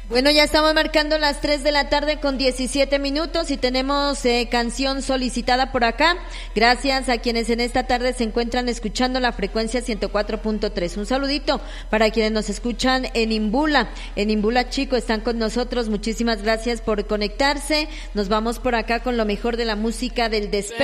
Bueno, ya estamos marcando las 3 de la tarde con 17 minutos y tenemos canción solicitada por acá. Gracias a quienes en esta tarde se encuentran escuchando la frecuencia 104.3. Un saludito para quienes nos escuchan en Imbula. En Imbula, Chico, están con nosotros. Muchísimas gracias por conectarse. Nos vamos por acá con lo mejor de la música del despegue.